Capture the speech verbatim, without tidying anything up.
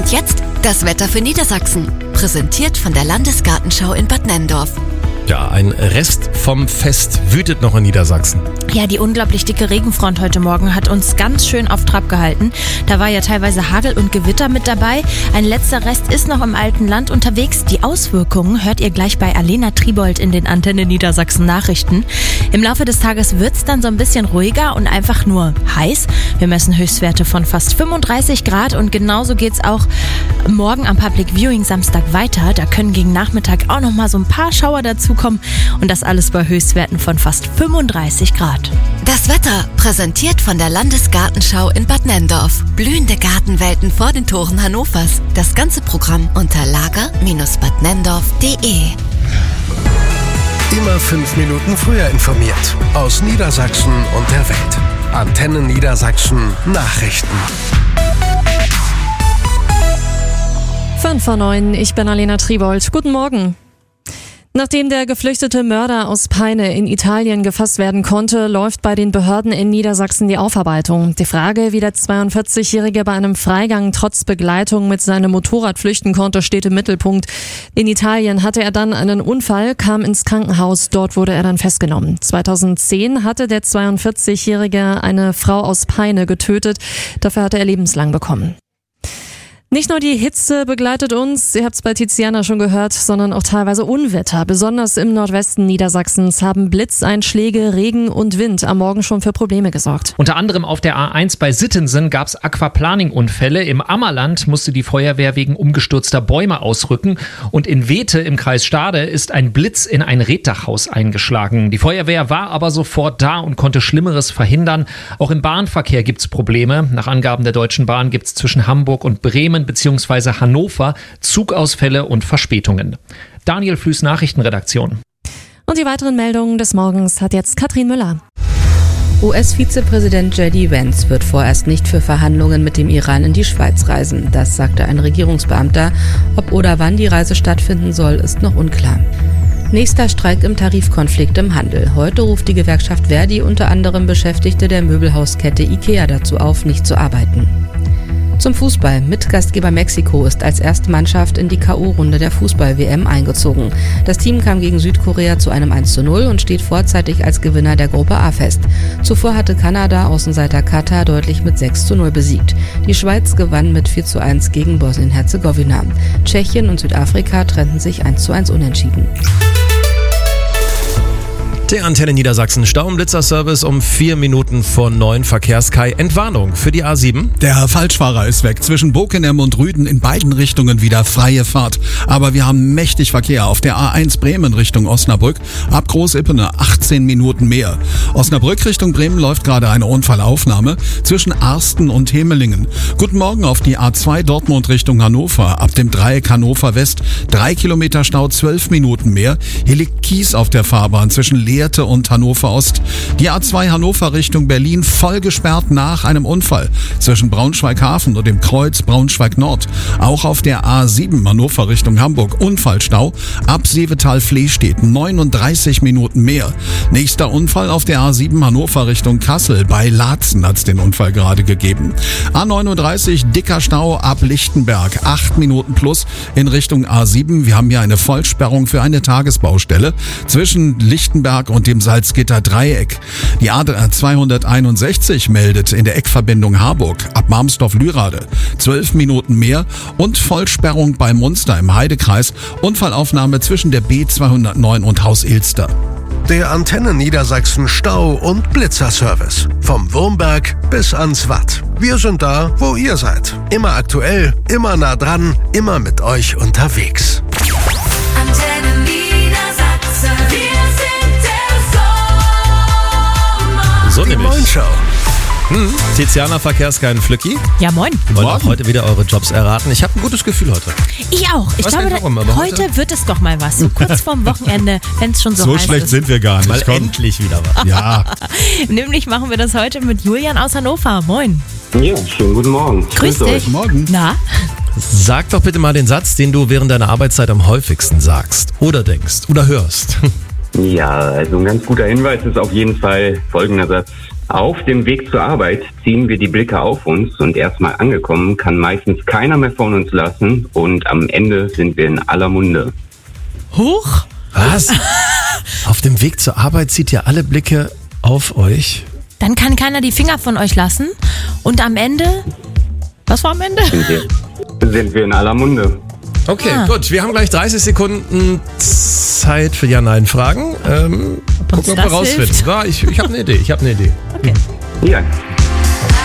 Und jetzt das Wetter für Niedersachsen. Präsentiert von der Landesgartenschau in Bad Nenndorf. Ja, ein Rest vom Fest wütet noch in Niedersachsen. Ja, die unglaublich dicke Regenfront heute Morgen hat uns ganz schön auf Trab gehalten. Da war ja teilweise Hagel und Gewitter mit dabei. Ein letzter Rest ist noch im alten Land unterwegs. Die Auswirkungen hört ihr gleich bei Alena Tribold in den Antenne Niedersachsen Nachrichten. Im Laufe des Tages wird's dann so ein bisschen ruhiger und einfach nur heiß. Wir messen Höchstwerte von fast fünfunddreißig Grad und genauso geht's auch morgen am Public Viewing Samstag weiter. Da können gegen Nachmittag auch noch mal so ein paar Schauer dazukommen und das alles bei Höchstwerten von fast fünfunddreißig Grad. Das Wetter präsentiert von der Landesgartenschau in Bad Nenndorf. Blühende Gartenwelten vor den Toren Hannovers. Das ganze Programm unter lager Bindestrich bad nenndorf punkt de. Immer fünf Minuten früher informiert. Aus Niedersachsen und der Welt. Antenne Niedersachsen Nachrichten. fünf vor neun, ich bin Alena Tribold. Guten Morgen. Nachdem der geflüchtete Mörder aus Peine in Italien gefasst werden konnte, läuft bei den Behörden in Niedersachsen die Aufarbeitung. Die Frage, wie der zweiundvierzigjährige bei einem Freigang trotz Begleitung mit seinem Motorrad flüchten konnte, steht im Mittelpunkt. In Italien hatte er dann einen Unfall, kam ins Krankenhaus, dort wurde er dann festgenommen. zweitausendzehn hatte der zweiundvierzigjährige eine Frau aus Peine getötet, dafür hatte er lebenslang bekommen. Nicht nur die Hitze begleitet uns, ihr habt es bei Tiziana schon gehört, sondern auch teilweise Unwetter. Besonders im Nordwesten Niedersachsens haben Blitzeinschläge, Regen und Wind am Morgen schon für Probleme gesorgt. Unter anderem auf der A eins bei Sittensen gab es Aquaplaning-Unfälle. Im Ammerland musste die Feuerwehr wegen umgestürzter Bäume ausrücken. Und in Wethe im Kreis Stade ist ein Blitz in ein Reetdachhaus eingeschlagen. Die Feuerwehr war aber sofort da und konnte Schlimmeres verhindern. Auch im Bahnverkehr gibt es Probleme. Nach Angaben der Deutschen Bahn gibt es zwischen Hamburg und Bremen bzw. Hannover Zugausfälle und Verspätungen. Daniel Flüß, Nachrichtenredaktion. Und die weiteren Meldungen des Morgens hat jetzt Katrin Müller. U S-Vizepräsident J D Vance wird vorerst nicht für Verhandlungen mit dem Iran in die Schweiz reisen. Das sagte ein Regierungsbeamter. Ob oder wann die Reise stattfinden soll, ist noch unklar. Nächster Streik im Tarifkonflikt im Handel. Heute ruft die Gewerkschaft Verdi unter anderem Beschäftigte der Möbelhauskette IKEA dazu auf, nicht zu arbeiten. Zum Fußball. Mitgastgeber Mexiko ist als erste Mannschaft in die K O-Runde der Fußball-W M eingezogen. Das Team kam gegen Südkorea zu einem eins zu null und steht vorzeitig als Gewinner der Gruppe A fest. Zuvor hatte Kanada Außenseiter Katar deutlich mit sechs zu null besiegt. Die Schweiz gewann mit vier zu eins gegen Bosnien-Herzegowina. Tschechien und Südafrika trennten sich eins zu eins unentschieden. Der Antenne Niedersachsen Stau- und Blitzerservice um vier Minuten vor neun. Verkehrskai. Entwarnung für die A sieben. Der Falschfahrer ist weg. Zwischen Bokenem und Rüden in beiden Richtungen wieder freie Fahrt. Aber wir haben mächtig Verkehr auf der A eins Bremen Richtung Osnabrück. Ab Großippene achtzehn Minuten mehr. Osnabrück Richtung Bremen läuft gerade eine Unfallaufnahme zwischen Arsten und Hemelingen. Guten Morgen auf die A zwei Dortmund Richtung Hannover. Ab dem Dreieck Hannover West drei Kilometer Stau, zwölf Minuten mehr. Hier liegt Kies auf der Fahrbahn zwischen Leerte und Hannover Ost. Die A zwei Hannover Richtung Berlin voll gesperrt nach einem Unfall zwischen Braunschweig-Hafen und dem Kreuz Braunschweig Nord. Auch auf der A sieben Hannover Richtung Hamburg Unfallstau ab Seevetal-Flehstedt neununddreißig Minuten mehr. Nächster Unfall auf der A sieben Hannover Richtung Kassel. Bei Laatzen hat es den Unfall gerade gegeben. A neununddreißig dicker Stau ab Lichtenberg acht Minuten plus in Richtung A sieben. Wir haben hier eine Vollsperrung für eine Tagesbaustelle zwischen Lichtenberg und dem Salzgitter Dreieck. Die A zweihunderteinundsechzig meldet in der Eckverbindung Harburg ab Marmsdorf-Lührade zwölf Minuten mehr und Vollsperrung bei Munster im Heidekreis. Unfallaufnahme zwischen der B zweihundertneun und Haus Ilster. Der Antenne Niedersachsen Stau- und Blitzerservice. Vom Wurmberg bis ans Watt. Wir sind da, wo ihr seid. Immer aktuell, immer nah dran, immer mit euch unterwegs. Antenne Niedersachsen. Wir sind der Sommer. So Die nämlich. Moin-Show. Hm. Tiziana, Verkehrskai und Flücki. Ja, moin. Wir wollen auch heute wieder eure Jobs erraten. Ich habe ein gutes Gefühl heute. Ich auch. Ich Weiß glaube, nicht warum, aber da, heute, heute wird es doch mal was. So kurz vorm Wochenende, wenn es schon so, So heiß schlecht ist. sind wir gar nicht. Mal Komm. endlich wieder was. Ja, Nämlich machen wir das heute mit Julian aus Hannover. Moin. Ja, schönen guten Morgen. Grüß dich. guten Morgen. Na? Sag doch bitte mal den Satz, den du während deiner Arbeitszeit am häufigsten sagst oder denkst oder hörst. Ja, also ein ganz guter Hinweis ist auf jeden Fall folgender Satz. Auf dem Weg zur Arbeit ziehen wir die Blicke auf uns und erstmal angekommen kann meistens keiner mehr von uns lassen und am Ende sind wir in aller Munde. Huch? Was? Auf dem Weg zur Arbeit zieht ihr alle Blicke auf euch? Dann kann keiner die Finger von euch lassen und am Ende... Was war am Ende? Sind wir, sind wir in aller Munde. Okay, Ah. gut. Wir haben gleich dreißig Sekunden Zeit für Ja-Nein-Fragen. Ähm, gucken, ob wir das rausfinden. hilft. Ja, ich ich habe eine Idee. Ich habe eine Idee. Ja,